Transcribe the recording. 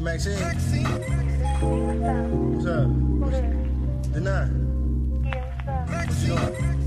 Maxine. What's up? What's up? Denai. Yeah, what's up? What you doing?